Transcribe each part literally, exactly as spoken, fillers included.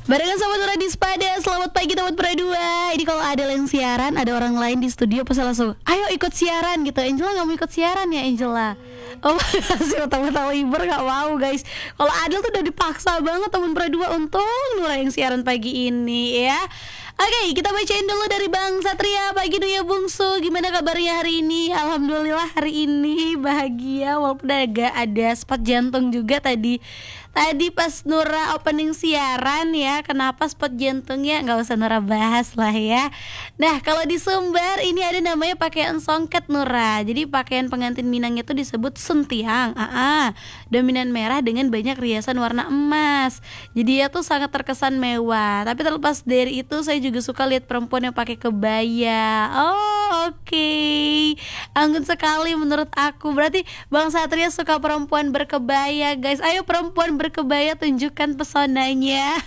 Barengan sama Nura di Spada. Selamat pagi teman Pra dua. Ini kalau ada yang siaran, ada orang lain di studio, pasti langsung ayo ikut siaran gitu. Angela gak mau ikut siaran ya Angela? Oh makasih tahu-tahu Iber gak mau guys. Kalau Adel tuh udah dipaksa banget teman Pra dua. Untung Nura yang siaran pagi ini ya. Oke, kita bacain dulu dari Bang Satria. Pagi dulu ya Bungsu, gimana kabarnya hari ini? Alhamdulillah hari ini bahagia, walaupun agak ada spot jantung juga tadi. Tadi pas Nura opening siaran ya, kenapa spot jantungnya nggak usah Nura bahas lah ya. Nah kalau di Sumber ini ada namanya pakaian songket Nura. Jadi pakaian pengantin Minang itu disebut sentiang. Ah, dominan merah dengan banyak riasan warna emas. Jadi ya tuh sangat terkesan mewah. Tapi terlepas dari itu saya juga suka lihat perempuan yang pakai kebaya. Oh oke, okay. Anggun sekali menurut aku. Berarti Bang Satria suka perempuan berkebaya guys. Ayo perempuan berkebaya tunjukkan pesonanya.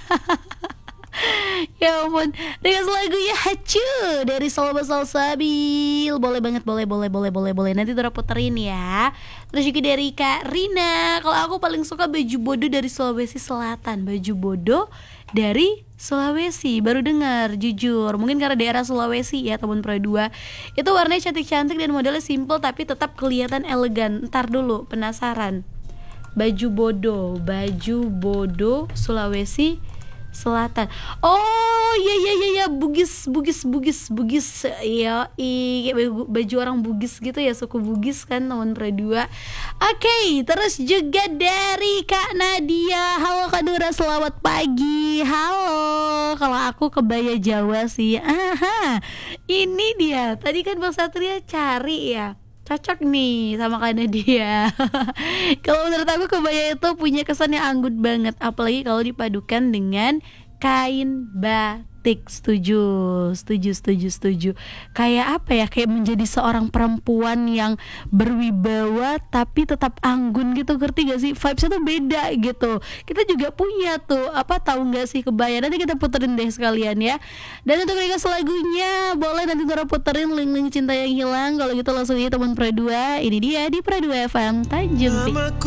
Ya ampun, dengan lagunya Hacu dari Salba Salsabil. Boleh banget, boleh, boleh, boleh, boleh, boleh. Nanti Dora puterin ya. Terus juga dari Kak Rina. Kalau aku paling suka baju bodo dari Sulawesi Selatan. Baju bodo dari Sulawesi. Baru dengar, jujur. Mungkin karena daerah Sulawesi ya teman Pro dua. Itu warnanya cantik-cantik dan modelnya simple tapi tetap kelihatan elegan. Ntar dulu, penasaran. Baju bodo, baju bodo Sulawesi Selatan. Oh iya iya iya ya, Bugis Bugis Bugis Bugis ya, i baju orang Bugis gitu ya, suku Bugis kan teman Pro dua. Oke, okay, terus juga dari Kak Nadia. Halo Kak Nura, selamat pagi. Halo. Kalau aku kebaya Jawa sih. Aha. Ini dia. Tadi kan Bang Satria cari ya. Cocok nih sama Kak Nadia. Kalau menurut aku kebaya itu punya kesan yang anggun banget, apalagi kalau dipadukan dengan kain batik. Setuju, setuju, setuju, setuju. Kayak apa ya? Kayak menjadi seorang perempuan yang berwibawa tapi tetap anggun gitu, ngerti gak sih? Vibesnya tuh beda gitu. Kita juga punya tuh, apa tahu nggak sih kebaya? Nanti kita puterin deh sekalian ya. Dan untuk request lagunya, boleh nanti Nora puterin Ling Ling Cinta Yang Hilang. Kalau gitu langsung aja teman Pro dua. Ini dia di Pro dua F M Tanjung Pinang.